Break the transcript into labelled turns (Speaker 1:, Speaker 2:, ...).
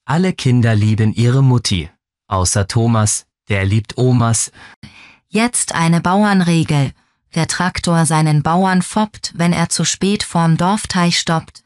Speaker 1: Alle Kinder lieben ihre Mutti. Außer Thomas, der liebt Omas.
Speaker 2: Jetzt eine Bauernregel. Wer Traktor seinen Bauern foppt, wenn er zu spät vorm Dorfteich stoppt,